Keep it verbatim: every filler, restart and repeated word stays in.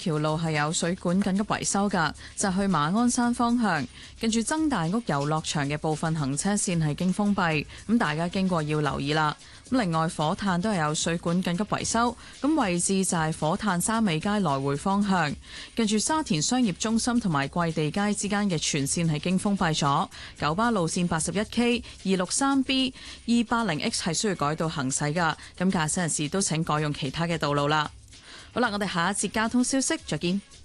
橋路係有水管緊急維修㗎，就去馬鞍山方向，跟住曾大屋遊樂場嘅部分行車線係經封閉，咁大家經過要留意啦。咁另外火炭都係有水管緊急維修，咁位置就係火炭三美街來回方向，跟住沙田商業中心同埋桂地街之間嘅全線係經封閉咗。九巴路線八十一 K、二六三 B、二八零 X 係需要改道行駛㗎，咁駕駛人士都請改用其他嘅道路啦。好啦，我哋下一節交通消息再見。